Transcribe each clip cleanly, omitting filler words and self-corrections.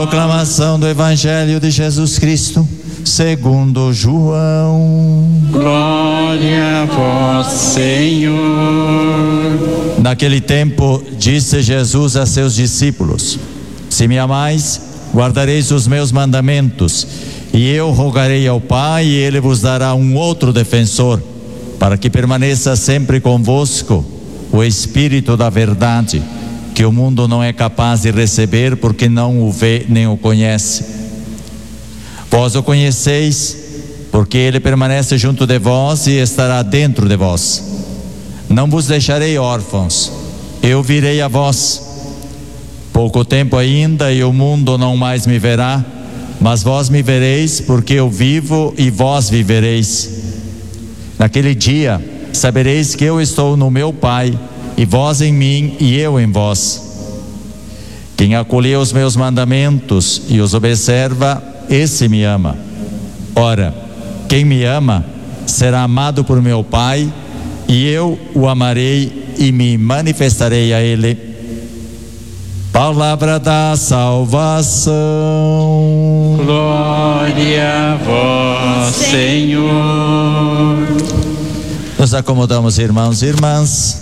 Proclamação do Evangelho de Jesus Cristo, segundo João. Glória a vós, Senhor. Naquele tempo, disse Jesus a seus discípulos: Se me amais, guardareis os meus mandamentos, e eu rogarei ao Pai, e Ele vos dará um outro defensor, para que permaneça sempre convosco, o Espírito da verdade, que o mundo não é capaz de receber, porque não o vê nem o conhece. Vós o conheceis, porque ele permanece junto de vós e estará dentro de vós. Não vos deixarei órfãos, eu virei a vós. Pouco tempo ainda e o mundo não mais me verá, mas vós me vereis, porque eu vivo e vós vivereis. Naquele dia sabereis que eu estou no meu Pai, e vós em mim e eu em vós. Quem acolheu os meus mandamentos e os observa, esse me ama. Ora, quem me ama será amado por meu Pai, e eu o amarei e me manifestarei a ele. Palavra da salvação. Glória a vós, Senhor. Nos acomodamos, irmãos e irmãs.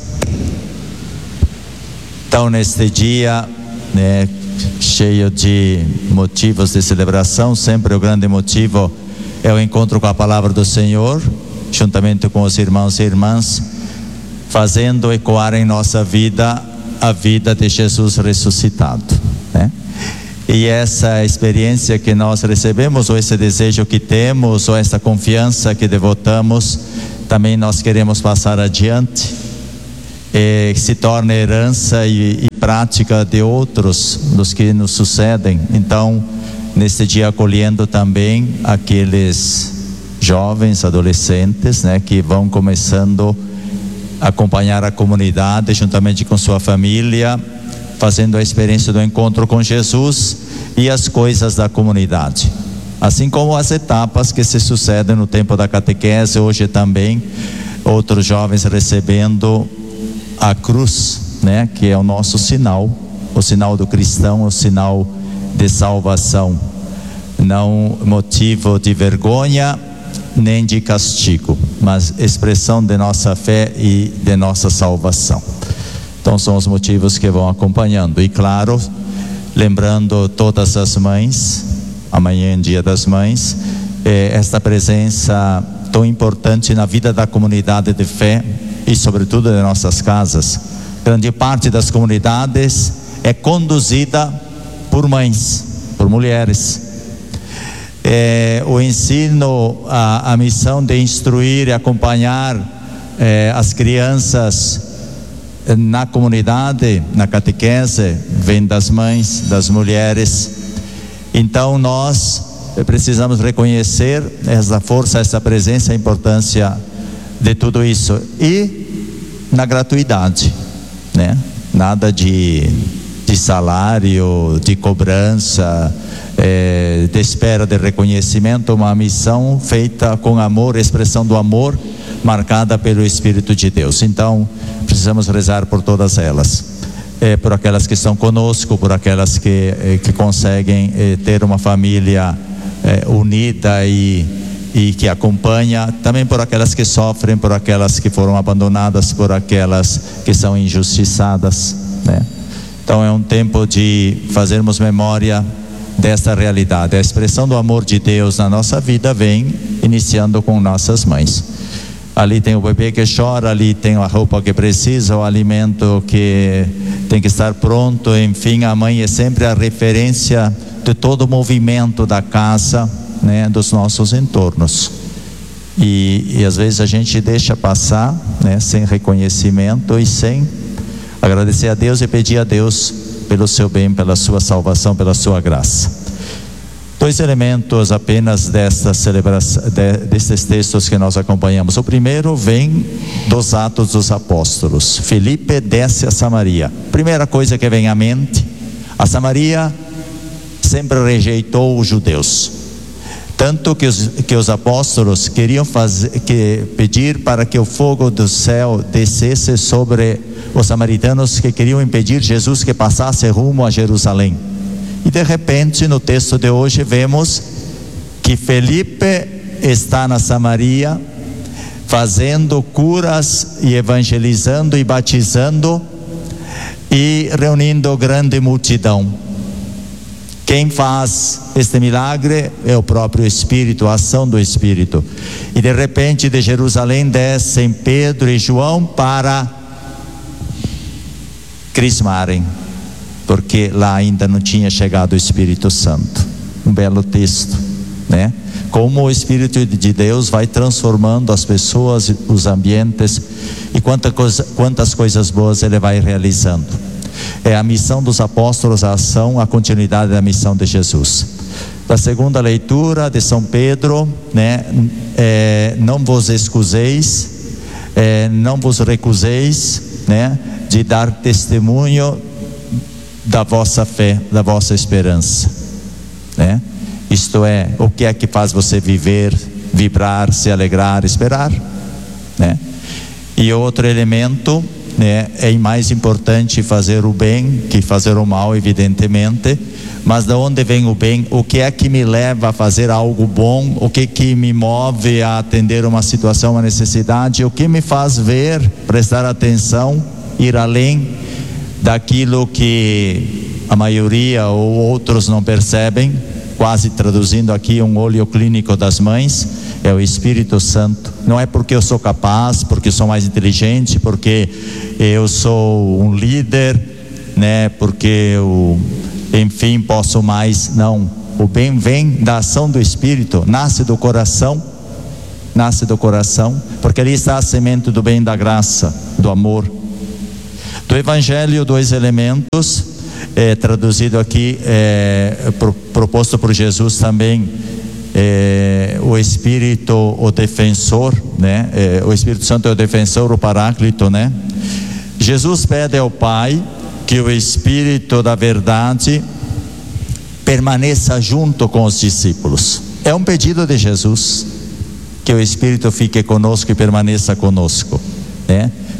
Então, neste dia, cheio de motivos de celebração, sempre o grande motivo é o encontro com a palavra do Senhor, juntamente com os irmãos e irmãs, fazendo ecoar em nossa vida a vida de Jesus ressuscitado, né? E essa experiência que nós recebemos, ou esse desejo que temos, ou essa confiança que devotamos, também nós queremos passar adiante, se torna herança e prática de outros, dos que nos sucedem. Então, neste dia, acolhendo também aqueles jovens, adolescentes, né, que vão começando a acompanhar a comunidade juntamente com sua família, fazendo a experiência do encontro com Jesus e as coisas da comunidade, assim como as etapas que se sucedem no tempo da catequese. Hoje também outros jovens recebendo a cruz, né, que é o nosso sinal, o sinal do cristão, o sinal de salvação, não motivo de vergonha nem de castigo, mas expressão de nossa fé e de nossa salvação. Então são os motivos que vão acompanhando, e claro, lembrando todas as mães, amanhã é Dia das Mães, esta presença tão importante na vida da comunidade de fé e sobretudo de nossas casas. Grande parte das comunidades é conduzida por mães, por mulheres. O ensino, a missão de instruir e acompanhar as crianças na comunidade, na catequese, vem das mães, das mulheres. Então nós precisamos reconhecer essa força, essa presença, a importância de tudo isso, e na gratuidade, né? Nada de salário, de cobrança, de espera de reconhecimento. Uma missão feita com amor, expressão do amor, marcada pelo Espírito de Deus. Então precisamos rezar por todas elas, por aquelas que estão conosco, por aquelas que conseguem ter uma família unida e que acompanha, também por aquelas que sofrem, por aquelas que foram abandonadas, por aquelas que são injustiçadas, né? Então é um tempo de fazermos memória desta realidade. A expressão do amor de Deus na nossa vida vem iniciando com nossas mães. Ali tem o bebê que chora, ali tem a roupa que precisa, o alimento que tem que estar pronto. Enfim, a mãe é sempre a referência de todo o movimento da casa, né, dos nossos entornos. E às vezes a gente deixa passar, né, sem reconhecimento e sem agradecer a Deus e pedir a Deus pelo seu bem, pela sua salvação, pela sua graça. Dois elementos apenas desta celebração, destes textos que nós acompanhamos. O primeiro vem dos Atos dos Apóstolos. Filipe desce a Samaria. Primeira coisa que vem à mente: a Samaria sempre rejeitou os judeus, tanto que os apóstolos queriam pedir para que o fogo do céu descesse sobre os samaritanos que queriam impedir Jesus que passasse rumo a Jerusalém. E de repente, no texto de hoje, vemos que Felipe está na Samaria, fazendo curas e evangelizando e batizando e reunindo grande multidão. Quem faz este milagre é o próprio Espírito, a ação do Espírito. E de repente de Jerusalém descem Pedro e João para crismarem, porque lá ainda não tinha chegado o Espírito Santo. Um belo texto, né? Como o Espírito de Deus vai transformando as pessoas, os ambientes, e quantas coisas boas Ele vai realizando. É a missão dos apóstolos, a ação, a continuidade da missão de Jesus. Da segunda leitura de São Pedro, né? Não vos excuseis, não vos recuseis, né? De dar testemunho da vossa fé, da vossa esperança, né? Isto é, o que é que faz você viver, vibrar, se alegrar, esperar, né? E outro elemento, né, é mais importante fazer o bem que fazer o mal, evidentemente, mas de onde vem o bem? O que é que me leva a fazer algo bom? O que me move a atender uma situação, uma necessidade? O que me faz ver, prestar atenção, ir além daquilo que a maioria ou outros não percebem? Quase traduzindo aqui um olho clínico das mães, é o Espírito Santo. Não é porque eu sou capaz, porque eu sou mais inteligente, porque eu sou um líder, né? Porque eu, enfim, posso mais. Não, o bem vem da ação do Espírito, nasce do coração, porque ali está a semente do bem, da graça, do amor. Do Evangelho, 2 elementos, traduzido aqui, proposto por Jesus também, o Espírito, o defensor, né? O Espírito Santo é o defensor, o Paráclito, né? Jesus pede ao Pai que o Espírito da verdade permaneça junto com os discípulos. É um pedido de Jesus, que o Espírito fique conosco e permaneça conosco, né?